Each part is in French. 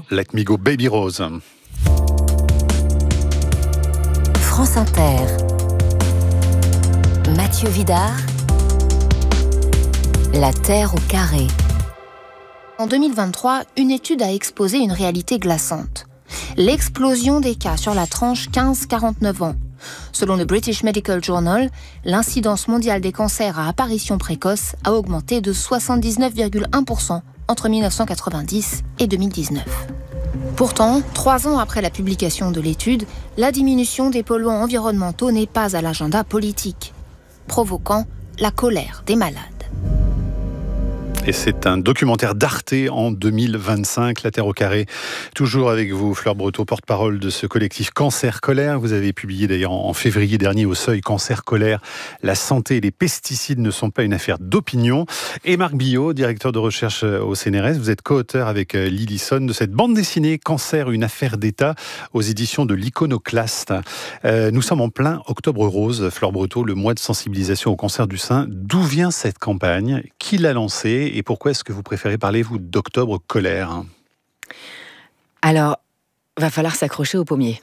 Let Me Go Baby Rose. France Inter. Mathieu Vidard. La Terre au carré. En 2023, une étude a exposé une réalité glaçante. L'explosion des cas sur la tranche 15-49 ans. Selon le British Medical Journal, l'incidence mondiale des cancers à apparition précoce a augmenté de 79,1% entre 1990 et 2019. Pourtant, 3 ans après la publication de l'étude, la diminution des polluants environnementaux n'est pas à l'agenda politique, provoquant la colère des malades. Et c'est un documentaire d'Arte en 2025, La Terre au carré. Toujours avec vous, Fleur Breteau, porte-parole de ce collectif Cancer Colère. Vous avez publié d'ailleurs en février dernier au Seuil Cancer Colère. La santé et les pesticides ne sont pas une affaire d'opinion. Et Marc Billot, directeur de recherche au CNRS, vous êtes co-auteur avec Lillison de cette bande dessinée Cancer, une affaire d'État aux éditions de l'Iconoclaste. Nous sommes en plein Octobre Rose, Fleur Breteau, le mois de sensibilisation au cancer du sein. D'où vient cette campagne ? Qui l'a lancée ? Et pourquoi est-ce que vous préférez parler, vous, d'Octobre Colère ? Alors, va falloir s'accrocher au pommier.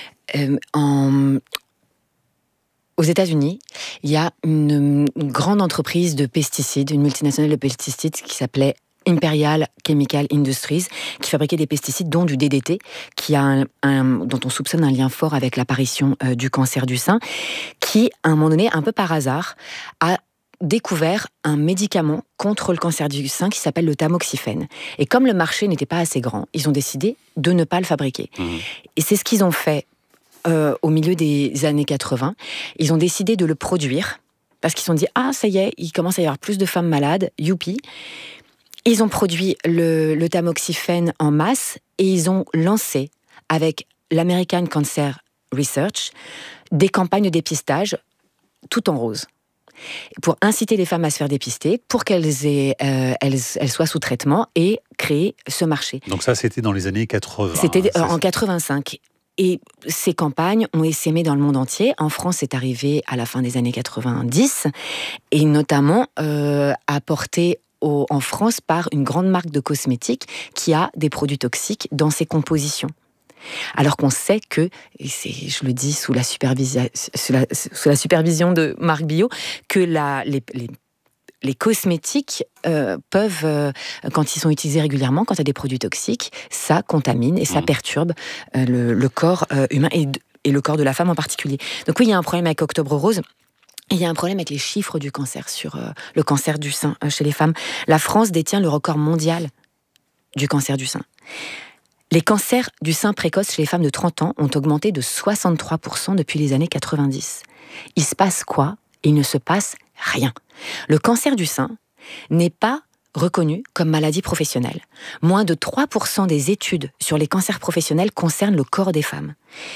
Aux États-Unis, il y a une grande entreprise de pesticides, une multinationale de pesticides qui s'appelait Imperial Chemical Industries, qui fabriquait des pesticides, dont du DDT, dont on soupçonne un lien fort avec l'apparition du cancer du sein, qui, à un moment donné, un peu par hasard, a découvert un médicament contre le cancer du sein qui s'appelle le tamoxifène. Et comme le marché n'était pas assez grand, ils ont décidé de ne pas le fabriquer. Et c'est ce qu'ils ont fait au milieu des années 80. Ils ont décidé de le produire parce qu'ils se sont dit « Ah, ça y est, il commence à y avoir plus de femmes malades, youpi !» Ils ont produit le tamoxifène en masse et ils ont lancé, avec l'American Cancer Research, des campagnes de dépistage tout en rose, pour inciter les femmes à se faire dépister, pour qu'elles soient sous traitement et créer ce marché. Donc ça, c'était dans les années 80. C'était en 85. Et ces campagnes ont essaimé dans le monde entier. En France, c'est arrivé à la fin des années 90, et notamment apporté en France par une grande marque de cosmétiques qui a des produits toxiques dans ses compositions. Alors qu'on sait que, et je le dis sous la supervision de Marc Billot, que les cosmétiques peuvent, quand ils sont utilisés régulièrement, quand il y a des produits toxiques, ça contamine et ça perturbe le corps humain et le corps de la femme en particulier. Donc oui, il y a un problème avec Octobre Rose. Il y a un problème avec les chiffres du cancer, sur le cancer du sein chez les femmes. La France détient le record mondial du cancer du sein. Les cancers du sein précoces chez les femmes de 30 ans ont augmenté de 63% depuis les années 90. Il se passe quoi ? Il ne se passe rien. Le cancer du sein n'est pas reconnu comme maladie professionnelle. Moins de 3% des études sur les cancers professionnels concernent le corps des femmes.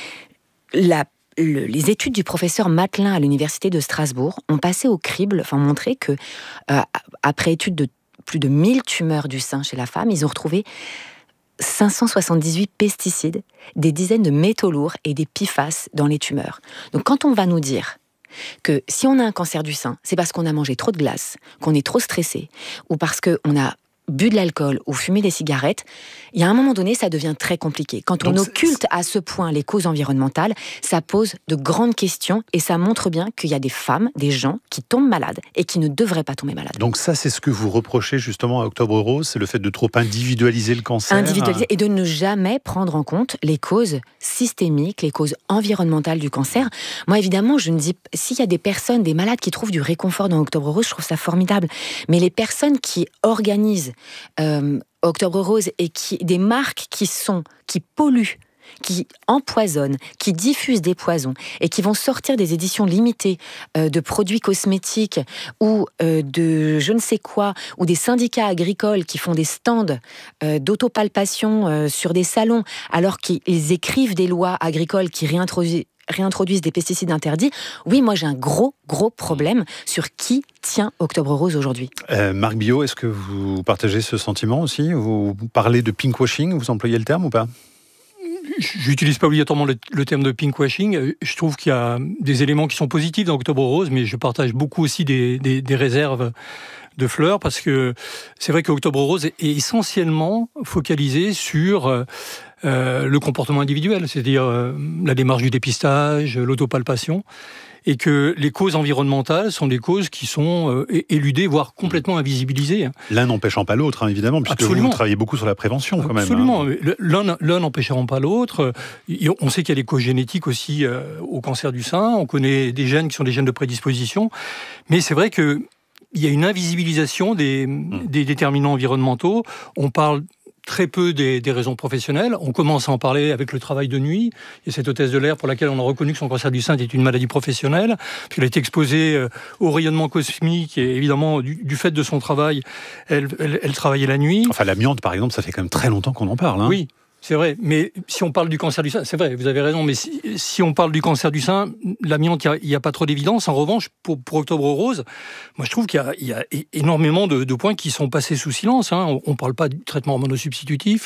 Les études du professeur Matelin à l'université de Strasbourg ont passé au crible, montré que, après étude de plus de 1000 tumeurs du sein chez la femme, ils ont retrouvé 578 pesticides, des dizaines de métaux lourds et des PFAS dans les tumeurs. Donc quand on va nous dire que si on a un cancer du sein, c'est parce qu'on a mangé trop de glace, qu'on est trop stressé, ou parce qu'on a bu de l'alcool ou fumé des cigarettes, il y a un moment donné, ça devient très compliqué. Quand on occulte à ce point les causes environnementales, ça pose de grandes questions et ça montre bien qu'il y a des femmes, des gens qui tombent malades et qui ne devraient pas tomber malades. Donc ça, c'est ce que vous reprochez justement à Octobre Rose, c'est le fait de trop individualiser le cancer. Individualiser et de ne jamais prendre en compte les causes systémiques, les causes environnementales du cancer. Moi, évidemment, je ne dis, s'il y a des personnes, des malades qui trouvent du réconfort dans Octobre Rose, je trouve ça formidable. Mais les personnes qui organisent Octobre Rose et des marques qui polluent, qui empoisonnent, qui diffusent des poisons et qui vont sortir des éditions limitées de produits cosmétiques ou de je ne sais quoi, ou des syndicats agricoles qui font des stands d'autopalpation sur des salons alors qu'ils écrivent des lois agricoles qui réintroduisent des pesticides interdits. Oui, moi j'ai un gros problème sur qui tient Octobre Rose aujourd'hui. Marc Billot, est-ce que vous partagez ce sentiment aussi ? Vous parlez de pinkwashing, vous employez le terme ou pas ? j'utilise pas obligatoirement le terme de pinkwashing. Je trouve qu'il y a des éléments qui sont positifs dans Octobre Rose, mais je partage beaucoup aussi des réserves de Fleur, parce que c'est vrai que Octobre Rose est essentiellement focalisé sur le comportement individuel, c'est-à-dire la démarche du dépistage, l'autopalpation, et que les causes environnementales sont des causes qui sont éludées, voire complètement invisibilisées. L'un n'empêchant pas l'autre, évidemment, puisque vous travaillez beaucoup sur la prévention quand même. Absolument, l'un n'empêcheront pas l'autre. On sait qu'il y a des causes génétiques aussi au cancer du sein, on connaît des gènes qui sont des gènes de prédisposition, mais c'est vrai qu'il y a une invisibilisation des déterminants environnementaux. On parle très peu des raisons professionnelles. On commence à en parler avec le travail de nuit. Il y a cette hôtesse de l'air pour laquelle on a reconnu que son cancer du sein était une maladie professionnelle, puisqu'elle a été exposée au rayonnement cosmique, et évidemment, du fait de son travail, elle travaillait la nuit. Enfin, l'amiante, par exemple, ça fait quand même très longtemps qu'on en parle. Oui. C'est vrai, mais si on parle du cancer du sein, c'est vrai, vous avez raison, mais si on parle du cancer du sein, l'amiante, il n'y a pas trop d'évidence. En revanche, pour Octobre Rose, moi je trouve qu'il y a énormément de points qui sont passés sous silence. On ne parle pas du traitement hormonosubstitutif,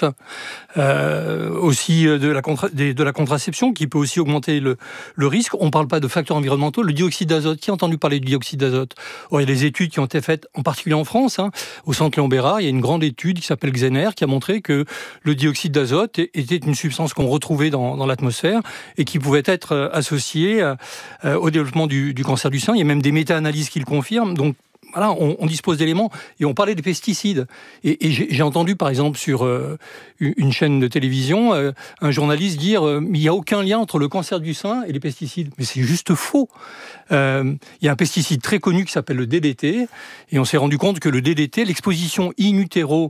aussi de la contraception, qui peut aussi augmenter le risque. On ne parle pas de facteurs environnementaux. Le dioxyde d'azote, qui a entendu parler du dioxyde d'azote? Il y a des études qui ont été faites, en particulier en France, au centre Léon Bérard. Il y a une grande étude qui s'appelle Xener, qui a montré que le dioxyde d'azote était une substance qu'on retrouvait dans l'atmosphère et qui pouvait être associée au développement du cancer du sein. Il y a même des méta-analyses qui le confirment. Donc, voilà, on dispose d'éléments, et on parlait des pesticides. Et j'ai entendu, par exemple, sur une chaîne de télévision, un journaliste dire il n'y a aucun lien entre le cancer du sein et les pesticides. Mais c'est juste faux. Il y a un pesticide très connu qui s'appelle le DDT, et on s'est rendu compte que le DDT, l'exposition in utero,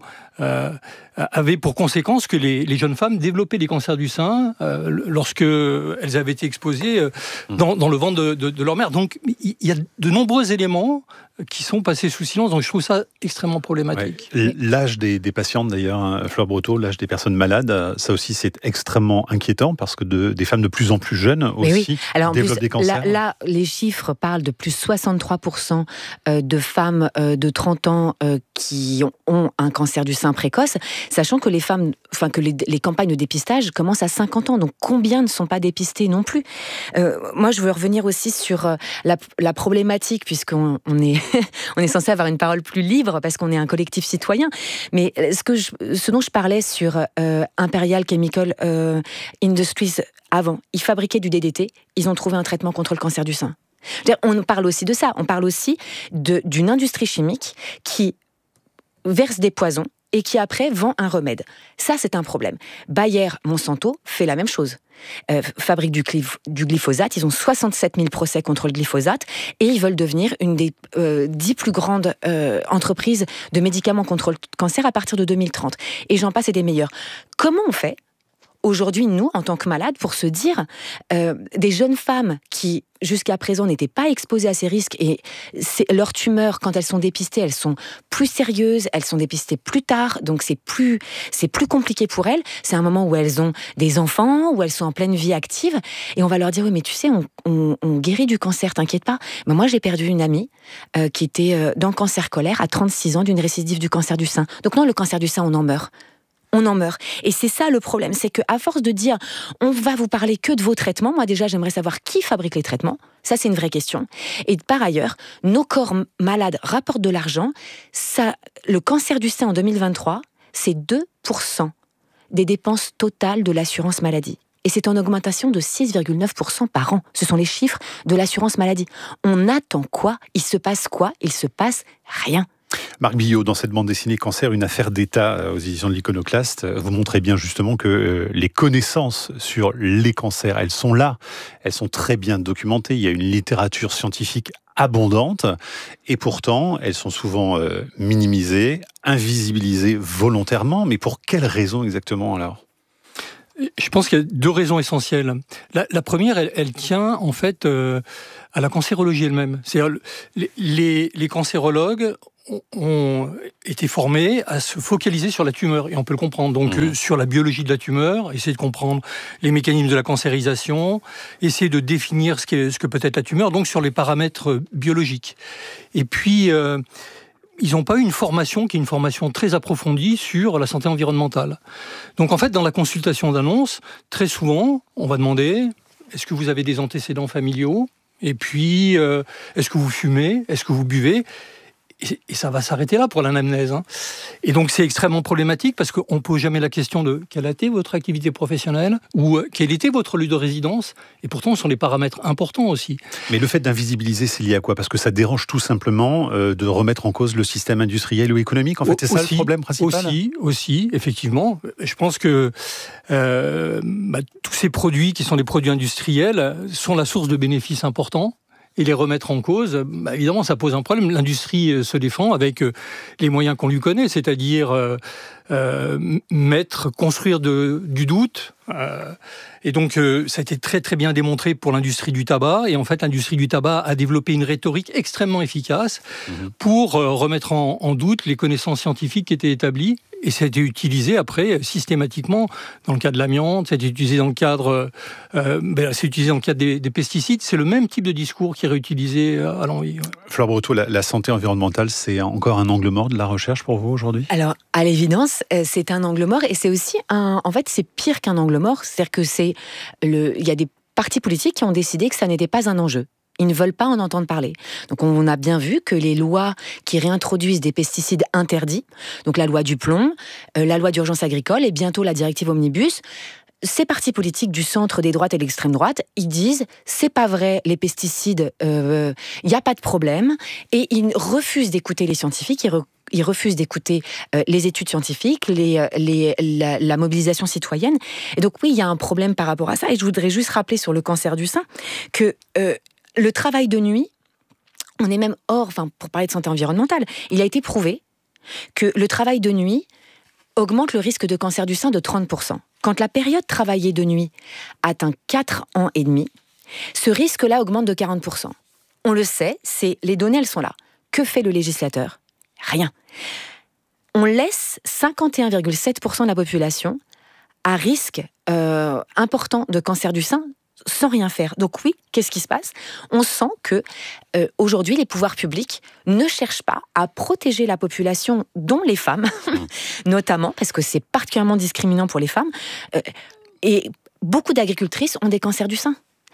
avait pour conséquence que les jeunes femmes développaient des cancers du sein lorsque elles avaient été exposées dans le ventre de leur mère. Donc il y a de nombreux éléments qui sont passés sous silence, donc je trouve ça extrêmement problématique. Ouais. L'âge des patientes d'ailleurs, Fleur Breteau, l'âge des personnes malades, ça aussi c'est extrêmement inquiétant, parce que des femmes de plus en plus jeunes aussi développent des cancers. Là, les chiffres parlent de plus 63% de femmes de 30 ans qui ont un cancer du sein précoce, sachant que les campagnes de dépistage commencent à 50 ans, donc combien ne sont pas dépistées non plus? Moi, je veux revenir aussi sur la problématique, puisqu'on est on est censé avoir une parole plus libre parce qu'on est un collectif citoyen. Mais ce dont je parlais sur Imperial Chemical Industries avant, ils fabriquaient du DDT, ils ont trouvé un traitement contre le cancer du sein. On parle aussi de ça, on parle aussi d'une industrie chimique qui verse des poisons et qui après vend un remède. Ça, c'est un problème. Bayer, Monsanto fait la même chose. Fabrique du glyphosate, ils ont 67 000 procès contre le glyphosate et ils veulent devenir une des 10 plus grandes entreprises de médicaments contre le cancer à partir de 2030. Et j'en passe et des meilleurs. Comment on fait aujourd'hui, nous, en tant que malades, pour se dire des jeunes femmes qui, jusqu'à présent, n'étaient pas exposées à ces risques, et leurs tumeurs, quand elles sont dépistées, elles sont plus sérieuses, elles sont dépistées plus tard, donc c'est plus compliqué pour elles. C'est un moment où elles ont des enfants, où elles sont en pleine vie active, et on va leur dire, oui, mais tu sais, on guérit du cancer, t'inquiète pas. Mais moi, j'ai perdu une amie qui était dans le cancer colaire à 36 ans d'une récidive du cancer du sein. Donc non, le cancer du sein, on en meurt. On en meurt. Et c'est ça le problème, c'est qu'à force de dire on va vous parler que de vos traitements, moi déjà j'aimerais savoir qui fabrique les traitements, ça c'est une vraie question. Et par ailleurs, nos corps malades rapportent de l'argent, le cancer du sein en 2023, c'est 2% des dépenses totales de l'assurance maladie. Et c'est en augmentation de 6,9% par an. Ce sont les chiffres de l'assurance maladie. On attend quoi? Il se passe quoi? Il se passe rien. Marc Billot, dans cette bande dessinée Cancer, une affaire d'État aux éditions de l'Iconoclaste, vous montrez bien justement que les connaissances sur les cancers, elles sont là, elles sont très bien documentées, il y a une littérature scientifique abondante, et pourtant elles sont souvent minimisées, invisibilisées volontairement, mais pour quelles raisons exactement alors ? Je pense qu'il y a deux raisons essentielles. La première, elle tient en fait à la cancérologie elle-même. C'est-à-dire les cancérologues ont été formés à se focaliser sur la tumeur, et on peut le comprendre. Donc sur la biologie de la tumeur, essayer de comprendre les mécanismes de la cancérisation, essayer de définir ce que peut être la tumeur, donc sur les paramètres biologiques. Et puis ils n'ont pas eu une formation qui est une formation très approfondie sur la santé environnementale. Donc en fait, dans la consultation d'annonce, très souvent, on va demander est-ce que vous avez des antécédents familiaux ? Et puis, est-ce que vous fumez ? Est-ce que vous buvez ? Et ça va s'arrêter là pour l'anamnèse. Et donc c'est extrêmement problématique parce qu'on ne pose jamais la question de quelle a été votre activité professionnelle ou quel était votre lieu de résidence. Et pourtant, ce sont des paramètres importants aussi. Mais le fait d'invisibiliser, c'est lié à quoi ? Parce que ça dérange tout simplement de remettre en cause le système industriel ou économique. En fait, c'est ça le problème principal ? Aussi, effectivement. Je pense que tous ces produits qui sont des produits industriels sont la source de bénéfices importants. Et les remettre en cause, évidemment, ça pose un problème. L'industrie se défend avec les moyens qu'on lui connaît, c'est-à-dire construire du doute. Et donc, ça a été très très bien démontré pour l'industrie du tabac. Et en fait, l'industrie du tabac a développé une rhétorique extrêmement efficace pour remettre en doute les connaissances scientifiques qui étaient établies. Et ça a été utilisé après systématiquement dans le cas de l'amiante, ça a été utilisé dans le cadre, c'est utilisé dans le cadre des pesticides. C'est le même type de discours qui est réutilisé à l'envie. Fleur Breteau, la santé environnementale, c'est encore un angle mort de la recherche pour vous aujourd'hui ? Alors, à l'évidence, c'est un angle mort et c'est aussi en fait, c'est pire qu'un angle mort. C'est-à-dire que il y a des partis politiques qui ont décidé que ça n'était pas un enjeu. Ils ne veulent pas en entendre parler. Donc on a bien vu que les lois qui réintroduisent des pesticides interdits, donc la loi du plomb, la loi d'urgence agricole et bientôt la directive Omnibus, ces partis politiques du centre, des droites et de l'extrême droite, ils disent c'est pas vrai, les pesticides, il n'y a pas de problème, et ils refusent d'écouter les scientifiques, ils refusent d'écouter les études scientifiques, la mobilisation citoyenne. Et donc oui, il y a un problème par rapport à ça. Et je voudrais juste rappeler sur le cancer du sein que le travail de nuit, on est même pour parler de santé environnementale, il a été prouvé que le travail de nuit augmente le risque de cancer du sein de 30%. Quand la période travaillée de nuit atteint 4 ans et demi, ce risque-là augmente de 40%. On le sait, les données, elles sont là. Que fait le législateur ? Rien. On laisse 51,7% de la population à risque important de cancer du sein sans rien faire. Donc oui, qu'est-ce qui se passe ? On sent que aujourd'hui, les pouvoirs publics ne cherchent pas à protéger la population, dont les femmes, notamment, parce que c'est particulièrement discriminant pour les femmes. Et beaucoup d'agricultrices ont des cancers du sein.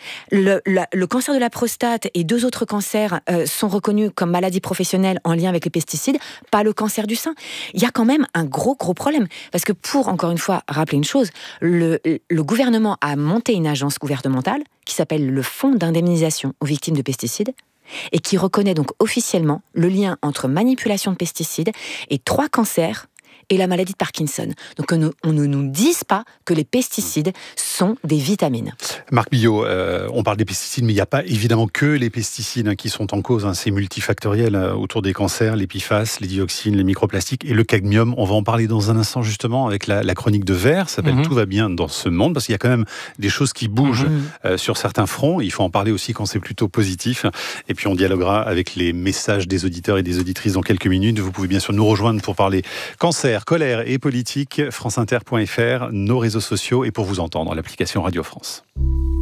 Le cancer de la prostate et 2 autres cancers sont reconnus comme maladies professionnelles en lien avec les pesticides, pas le cancer du sein. Il y a quand même un gros problème. Parce que pour, encore une fois, rappeler une chose, le gouvernement a monté une agence gouvernementale qui s'appelle le Fonds d'indemnisation aux victimes de pesticides et qui reconnaît donc officiellement le lien entre manipulation de pesticides et 3 cancers et la maladie de Parkinson. Donc on ne nous dise pas que les pesticides sont des vitamines. Marc Billot, on parle des pesticides, mais il n'y a pas évidemment que les pesticides qui sont en cause. C'est multifactoriel autour des cancers, les PFAS, les dioxines, les microplastiques et le cadmium. On va en parler dans un instant justement avec la chronique de Vert. Ça s'appelle Tout va bien dans ce monde, parce qu'il y a quand même des choses qui bougent sur certains fronts. Il faut en parler aussi quand c'est plutôt positif. Et puis on dialoguera avec les messages des auditeurs et des auditrices dans quelques minutes. Vous pouvez bien sûr nous rejoindre pour parler cancer, colère et politique, franceinter.fr, nos réseaux sociaux et pour vous entendre, l'application Radio France.